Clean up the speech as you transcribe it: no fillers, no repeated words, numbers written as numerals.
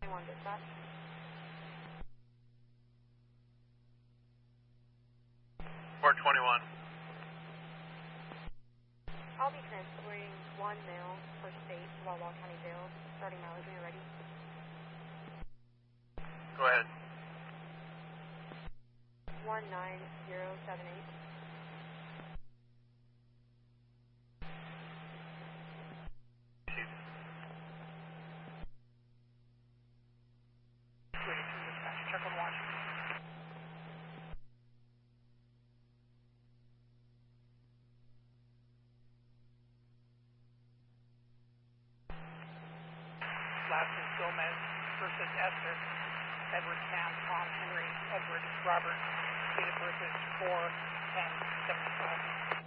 421 dispatch. 421. I'll be transporting one male per state to Walwall County Jail, starting mileage when you're ready. Go ahead. 19078. Check on watch. Last is Gomez versus Esther. Edward, Sam, Tom, Henry, Edward, Robert. Date of birth is 4/10/75.